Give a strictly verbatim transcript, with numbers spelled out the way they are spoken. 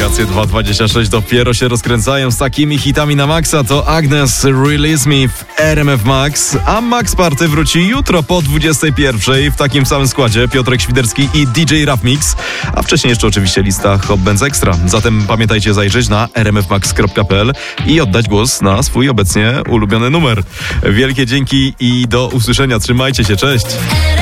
Wakacje dwa tysiące dwudziesty szósty dopiero się rozkręcają z takimi hitami na maksa. To Agnes Release Me w R M F Max, a Max Party wróci jutro po dwudziestej pierwszej w takim samym składzie: Piotrek Świderski i D J Rap Mix, a wcześniej jeszcze oczywiście lista Hot Bands Extra. Zatem pamiętajcie zajrzeć na r m f max kropka p l i oddać głos na swój obecnie ulubiony numer. Wielkie dzięki i do usłyszenia. Trzymajcie się, cześć!